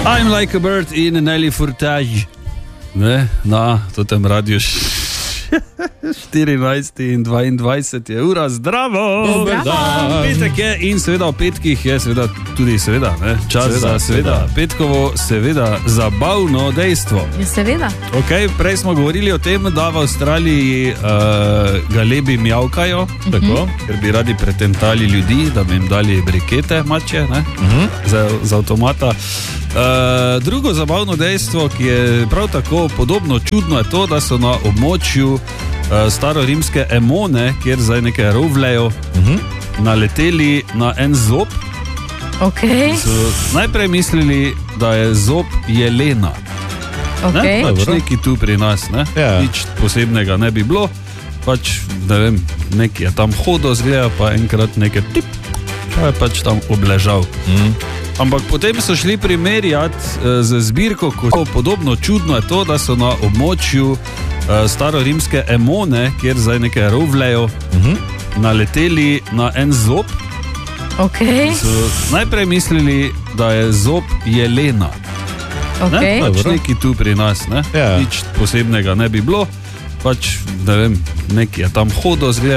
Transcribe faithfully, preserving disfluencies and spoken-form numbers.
I'm like a bird in Nelly Furtage. Ne, na, to tem radiju štirinajst in dvaindvajset je ura, zdravo! Zdravo! Petek je in seveda v petkih je seveda tudi seveda, ne, čas seveda, za seveda, seveda petkovo seveda zabavno dejstvo. Je seveda. Ok, prej smo govorili o tem, da v Avstraliji uh, galebi mjavkajo, uh-huh. tako, ker bi radi pretentali ljudi, da bi jim dali brikete, mače, ne, uh-huh. za, za avtomata. Uh, drugo zabavno dejstvo, ki je prav tako podobno čudno, je to, da so na območju uh, starorimske Emone, kjer zdaj nekaj rovljajo, uh-huh. naleteli na en zob. Okay. So najprej mislili, da je zob jelena. Okay. Ne? Pač neki tu pri nas, ne? Ja. Nič posebnega ne bi bilo, pač ne vem, neki je tam hodo zgleda, pa enkrat nekaj tip, pa je pač tam obležal. Mm. Ampak potem so šli primerjati e, z zbirko, ko podobno čudno je to, da so na območju e, starorimske Emone, kjer zdaj nekaj rovljajo, uh-huh. naleteli na en zob. Okay. So najprej mislili, da je zob jelena. Okay. Ne? Pač neki tu pri nas, ne? Ja. Nič posebnega ne bi bilo, pač ne vem, neki je tam hodo zgleda.